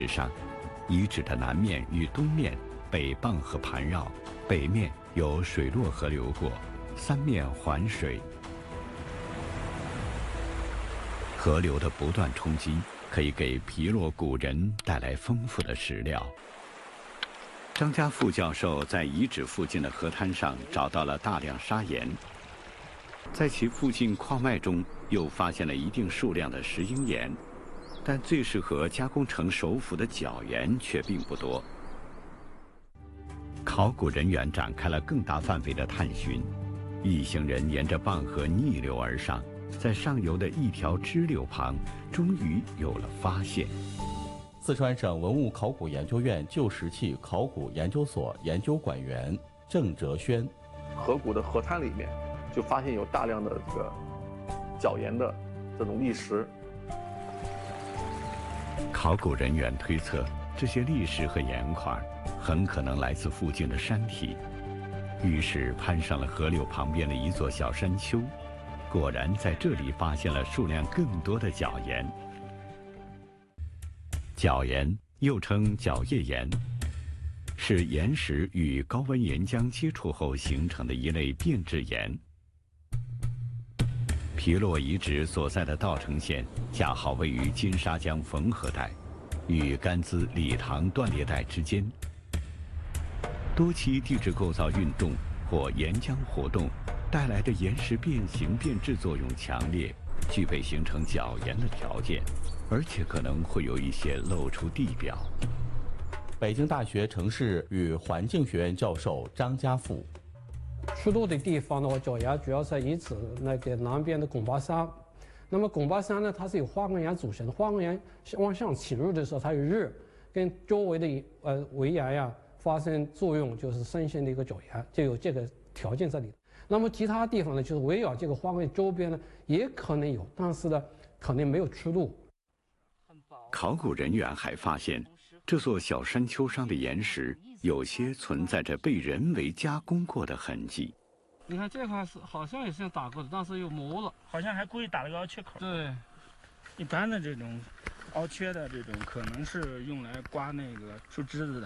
上，遗址的南面与东面被傍河盘绕，北面有水洛河流过，三面环水。河流的不断冲击可以给皮洛古人带来丰富的史料。张家富教授在遗址附近的河滩上找到了大量砂岩，在其附近矿脉中又发现了一定数量的石英岩，但最适合加工成手斧的角岩却并不多。考古人员展开了更大范围的探寻，一行人沿着蚌河逆流而上，在上游的一条支流旁，终于有了发现。 四川省文物考古研究院旧石器考古研究所研究馆员郑哲轩， 河谷的河滩里面就发现有大量的这个角岩的这种砾石。 考古人员推测，这些砾石和岩块很可能来自附近的山体，于是攀上了河流旁边的一座小山丘，果然在这里发现了数量更多的角岩。角岩又称角叶岩，是岩石与高温岩浆接触后形成的一类变质岩。皮洛遗址所在的稻城县恰好位于金沙江缝合带与甘孜理塘断裂带之间，多期地质构造运动或岩浆活动带来的岩石变形变质作用强烈，具备形成角岩的条件，而且可能会有一些露出地表。 北京大学城市与环境学院教授张家富， 出土的地方的话，角岩主要是遗址那个南边的拱巴山。那么拱巴山呢，它是由花岗岩组成的，花岗岩往上侵入的时候，它有热跟周围的围岩呀发生作用，就是生成的一个角岩，就有这个条件这里。那么其他地方呢，就是围绕这个花岗岩周边呢，也可能有，但是呢，可能没有出土。 考古人员还发现，这座小山丘上的岩石有些存在着被人为加工过的痕迹。 你看这块是好像也是打过的，但是又磨了， 好像还故意打了个凹缺口。 对， 一般的这种凹缺的这种，可能是用来刮那个树枝子的。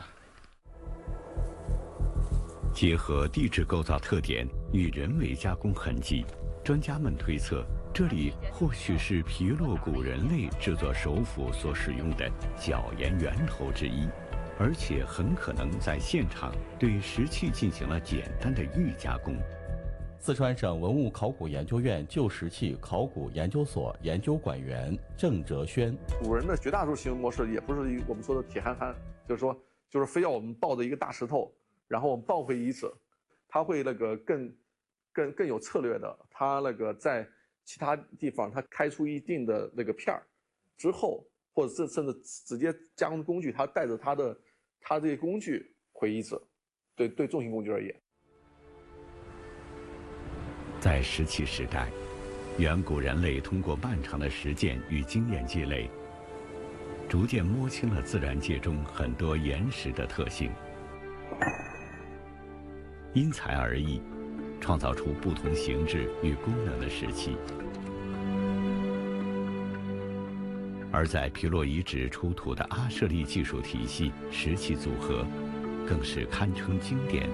结合地质构造特点与人为加工痕迹，专家们推测，这里或许是皮洛古人类制作手斧所使用的角岩源头之一，而且很可能在现场对石器进行了简单的预加工。 四川省文物考古研究院旧石器考古研究所研究馆员郑哲轩， 古人的绝大多数行为模式也不是我们说的铁憨憨，就是非要我们抱着一个大石头，然后我们抱回遗址，他会那个更有策略的，他那个在其他地方他开出一定的那个片儿之后，或者甚至直接加工工具，他带着他这些工具回遗址，对重型工具而言。 在石器时代，远古人类通过漫长的实践与经验积累，逐渐摸清了自然界中很多岩石的特性，因材而异，创造出不同形制与功能的石器。而在皮洛遗址出土的阿舍利技术体系石器组合，更是堪稱經典。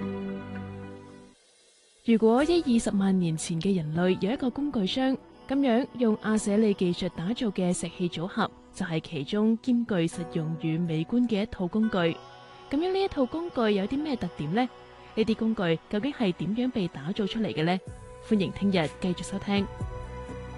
如果20萬年前嘅人類有一個工具箱，咁樣用阿舍利技術打造嘅石器組合，就係其中兼具實用與美觀嘅一套工具。咁樣呢一套工具有啲咩特點呢？呢啲工具究竟係點樣被打造出嚟嘅呢？歡迎聽日繼續收聽。